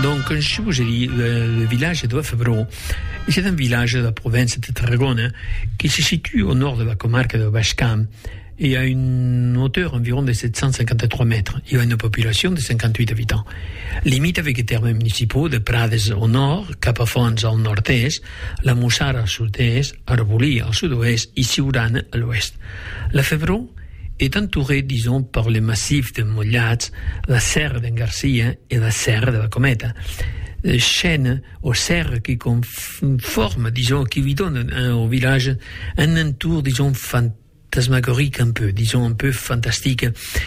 Donc, je vous ai dit, le village de Febró, c'est un village de la province de Tarragona qui se situe au nord de la comarque de Baix Camp et a une hauteur environ de 753 mètres. Il a une population de 58 habitants. Limite avec les termes municipaux de Prades au nord, Capafonts al nord-est, la Mussara al sud-est, Arbolí al sud-ouest et Siurana à l'ouest. La Febró est entourée, disons, par les massifs de Mollats, la serre d'en Garcia et la serre de la Cometa. Chaîne aux serres qui forment, disons, qui lui donnent au village un entour, disons, fantasmagorique un peu fantastique,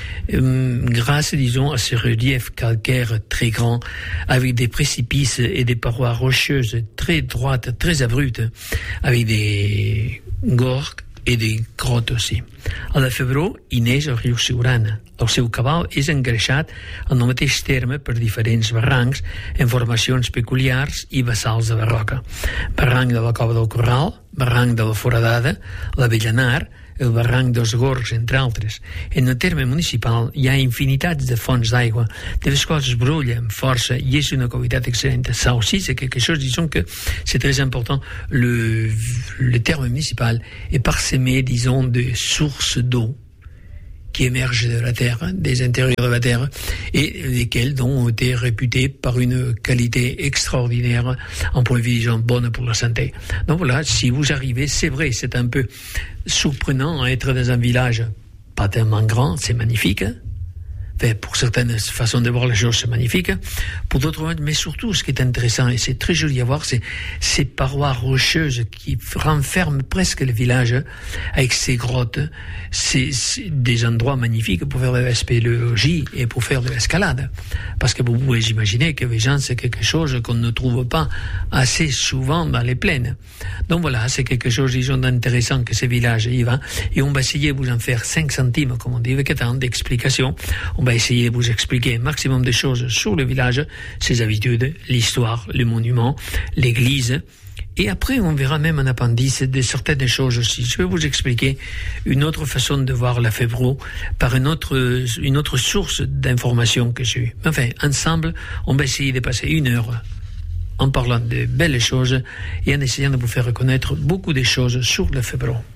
grâce, disons, à ce relief calcaire très grand, avec des précipices et des parois rocheuses très droites, très abruptes, avec des gorges et des grottes aussi. A la Febró hi neix el riu Siurana. El seu cabal és engreixat en el mateix terme per diferents barrancs en formacions peculiars i bassals de la roca. Barranc de la Cova del Corral, barranc de la Foradada, l'Avellanar, el barranc dels Gorgs, entre altres. En el terme municipal hi ha infinitats de fonts d'aigua, de les quals es brulla amb força i és una qualitat excel·lente. Ça aussi, c'est quelque chose, disons que c'est très important. Le terme municipal est parsemé, disons, de sources d'eau qui émergent de la terre, des intérieurs de la terre, et lesquels ont été réputés par une qualité extraordinaire, en point de vue, disons, bonne pour la santé. Donc voilà, si vous arrivez, c'est vrai, c'est un peu surprenant à être dans un village pas tellement grand, c'est magnifique. Enfin, pour certaines façons de voir les choses, c'est magnifique. Pour d'autres, mais surtout, ce qui est intéressant, et c'est très joli à voir, c'est ces parois rocheuses qui renferment presque le village, avec ces grottes. C'est des endroits magnifiques pour faire de la spéléologie et pour faire de l'escalade. Parce que vous pouvez imaginer que les gens, c'est quelque chose qu'on ne trouve pas assez souvent dans les plaines. Donc voilà, c'est quelque chose, disons, d'intéressant que ce village y va. Et on va essayer de vous en faire 5 centimes, comme on dit, avec tant d'explications. On va essayer de vous expliquer un maximum de choses sur le village, ses habitudes, l'histoire, le monument, l'église. Et après, on verra même un appendice de certaines choses aussi. Je vais vous expliquer une autre façon de voir la Febró par une autre source d'informations que j'ai eue. Enfin, ensemble, on va essayer de passer 1 heure en parlant de belles choses et en essayant de vous faire reconnaître beaucoup de choses sur la Febró.